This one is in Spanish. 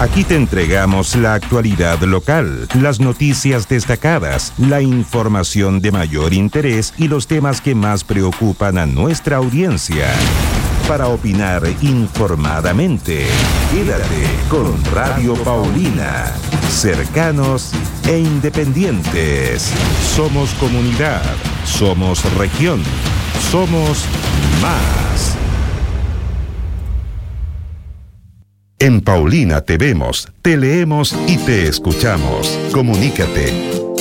Aquí te entregamos la actualidad local, las noticias destacadas, la información de mayor interés y los temas que más preocupan a nuestra audiencia. Para opinar informadamente, quédate con Radio Paulina. Cercanos e independientes. Somos comunidad, somos región, somos más. En Paulina te vemos, te leemos y te escuchamos. Comunícate